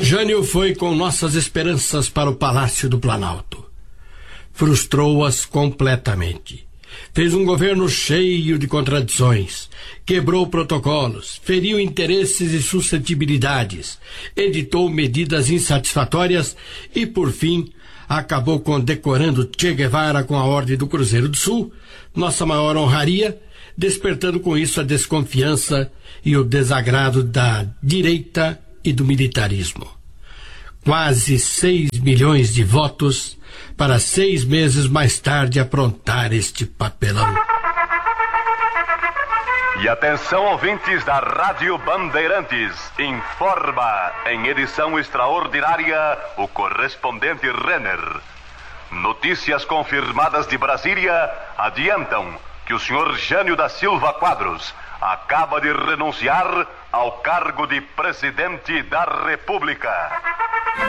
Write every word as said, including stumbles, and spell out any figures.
Jânio foi com nossas esperanças para o Palácio do Planalto. Frustrou-as completamente. Fez um governo cheio de contradições, quebrou protocolos, feriu interesses e suscetibilidades, editou medidas insatisfatórias e, por fim, acabou condecorando Che Guevara com a Ordem do Cruzeiro do Sul, nossa maior honraria, despertando com isso a desconfiança e o desagrado da direita e do militarismo. Quase seis milhões de votos para seis meses mais tarde aprontar este papelão. E atenção, ouvintes da Rádio Bandeirantes, informa em edição extraordinária o correspondente Renner. Notícias confirmadas de Brasília adiantam que o senhor Jânio da Silva Quadros acaba de renunciar ao cargo de presidente da República.